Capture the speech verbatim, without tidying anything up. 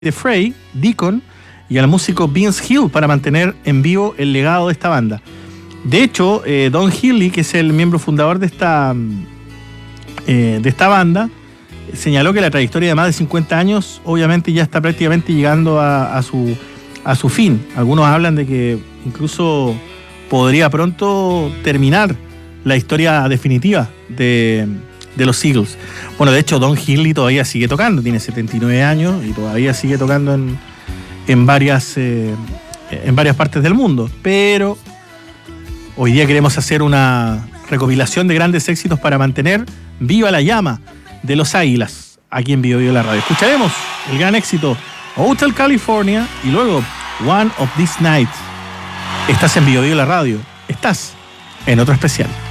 de Frey, Deacon, y al músico Vince Hill para mantener en vivo el legado de esta banda. De hecho, eh, Don Henley, que es el miembro fundador de esta, eh, de esta banda, señaló que la trayectoria de más de cincuenta años obviamente ya está prácticamente llegando a, a, su, a su fin. Algunos hablan de que incluso podría pronto terminar la historia definitiva de, de los Eagles. Bueno, de hecho, Don Henley todavía sigue tocando, tiene setenta y nueve años y todavía sigue tocando en, en, varias, eh, en varias partes del mundo. Pero hoy día queremos hacer una recopilación de grandes éxitos para mantener viva la llama de los Águilas aquí en Bio Bio la Radio. Escucharemos el gran éxito Hotel California y luego One of These Nights. Estás en Bio Bio la Radio. Estás en otro especial.